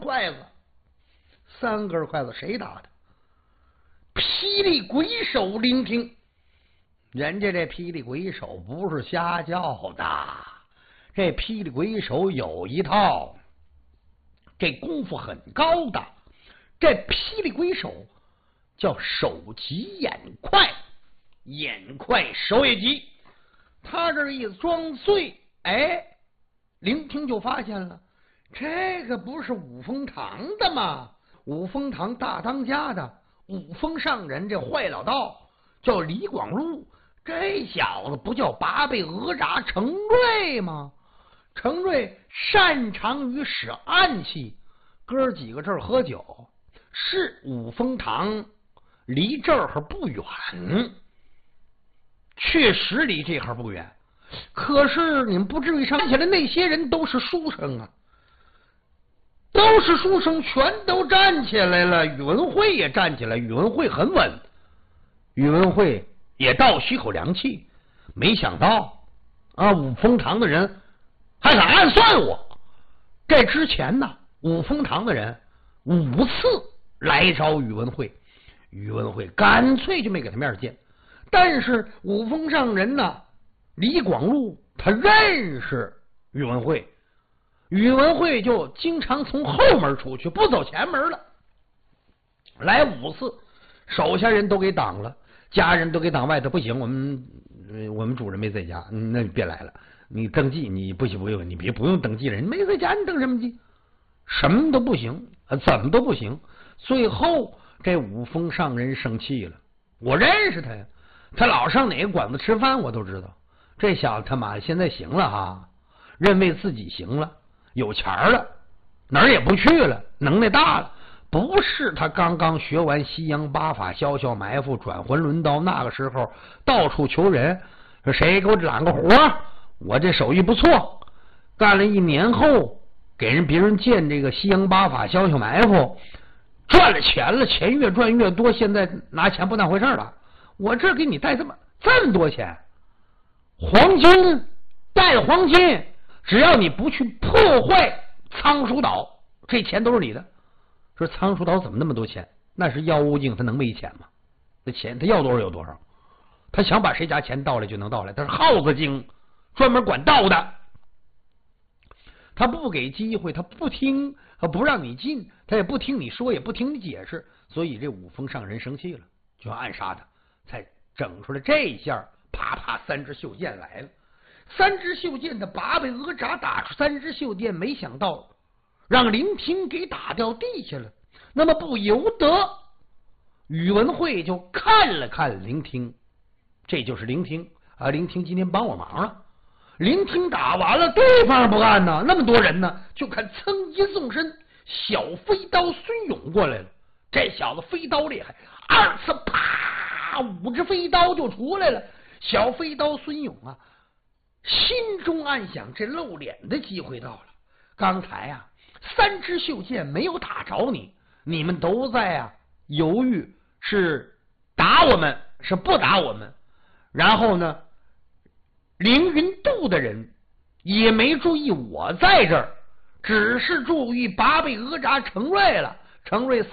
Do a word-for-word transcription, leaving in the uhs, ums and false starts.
筷子，三根筷子谁打的？霹雳鬼手聆听。人家这霹雳鬼手不是瞎叫的，这霹雳鬼手有一套，这功夫很高的。这霹雳鬼手叫手急眼快，眼快手也急。他这一装醉，哎，聆听就发现了，这个不是五峰堂的吗？五峰堂大当家的五峰上人，这坏老道叫李广禄，这小子不叫八辈讹诈程瑞吗？程瑞擅长于使暗器，哥几个这儿喝酒，是五峰堂离这儿不远，确实离这儿不远。可是你们不至于想起来，那些人都是书生啊，都是书生，全都站起来了。宇文慧也站起来，宇文慧很稳，宇文慧也倒吸口凉气。没想到啊，五峰堂的人还敢暗算我。这之前呢，五峰堂的人五次来找宇文慧，宇文慧干脆就没给他面见。但是五峰上人呢，李广禄他认识宇文慧，宇文慧就经常从后门出去，不走前门了。来五次，手下人都给挡了，家人都给挡外头，不行，我们我们主人没在家，那你别来了。你登记，你不行不用，你别不用登记了，人没在家，你登什么记？什么都不行，怎么都不行。最后这五峰上人生气了，我认识他呀，他老上哪个馆子吃饭我都知道。这小子他妈现在行了哈，认为自己行了，有钱了，哪儿也不去了，能耐大了。不是他刚刚学完西洋八法，消消埋伏，转魂轮刀，那个时候到处求人，说谁给我揽个活，我这手艺不错，干了一年后给人别人见这个西洋八法，消消埋伏，赚了钱了，钱越赚越多，现在拿钱不当回事了。我这给你带这么这么多钱，黄金带黄金，只要你不去破坏仓鼠岛，这钱都是你的。说仓鼠岛怎么那么多钱？那是妖精，他能没钱吗？那钱他要多少有多少，他想把谁家钱盗来就能盗来。他是耗子精，专门管盗的，他不给机会，他不听，他不让你进，他也不听你说，也不听你解释。所以这五峰上人生气了，就要暗杀他，才整出来这一下，啪啪三支袖箭来了。三支袖箭的八辈讹诈打出三支袖箭，没想到让林听给打掉地下了。那么不由得宇文慧就看了看林听，这就是林听啊，林听今天帮我忙了。林听打完了，对方不干呢，那么多人呢，就看噌一纵身，小飞刀孙勇过来了。这小子飞刀厉害，二次啪，五只飞刀就出来了。小飞刀孙勇啊，心中暗想，这露脸的机会到了。刚才啊，三支袖箭没有打着你，你们都在啊犹豫，是打我们是不打我们。然后呢，凌云渡的人也没注意我在这儿，只是注意八辈讹诈程瑞了。程瑞